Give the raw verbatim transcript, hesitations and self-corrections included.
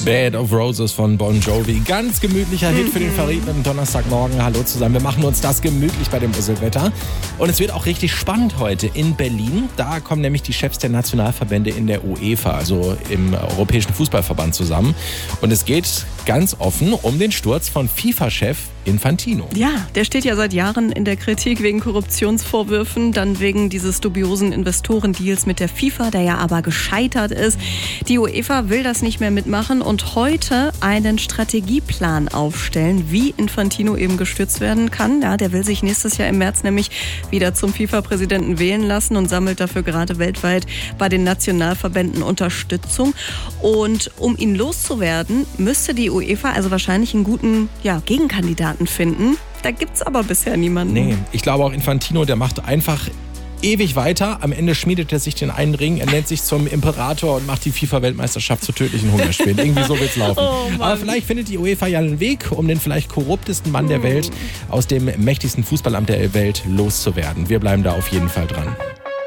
Bed of Roses von Bon Jovi. Ganz gemütlicher Hit für den verregneten Donnerstagmorgen. Hallo zusammen. Wir machen uns das gemütlich bei dem Usselwetter. Und es wird auch richtig spannend heute in Berlin. Da kommen nämlich die Chefs der Nationalverbände in der UEFA, also im Europäischen Fußballverband, zusammen. Und es geht ganz offen um den Sturz von FIFA-Chef Infantino. Ja, der steht ja seit Jahren in der Kritik wegen Korruptionsvorwürfen, dann wegen dieses dubiosen Investorendeals mit der FIFA, der ja aber gescheitert ist. Die UEFA will das nicht mehr mitmachen und heute einen Strategieplan aufstellen, wie Infantino eben gestürzt werden kann. Ja, der will sich nächstes Jahr im März nämlich wieder zum FIFA-Präsidenten wählen lassen und sammelt dafür gerade weltweit bei den Nationalverbänden Unterstützung. Und um ihn loszuwerden, müsste die UEFA also wahrscheinlich einen guten ja, Gegenkandidaten finden. Da gibt's aber bisher niemanden. Nee, ich glaube auch Infantino, der macht einfach ewig weiter. Am Ende schmiedet er sich den einen Ring, er nennt sich zum Imperator und macht die FIFA-Weltmeisterschaft zu tödlichen Hungerspielen. Irgendwie so wird's laufen. Oh Aber vielleicht findet die UEFA ja einen Weg, um den vielleicht korruptesten Mann der Welt aus dem mächtigsten Fußballamt der Welt loszuwerden. Wir bleiben da auf jeden Fall dran.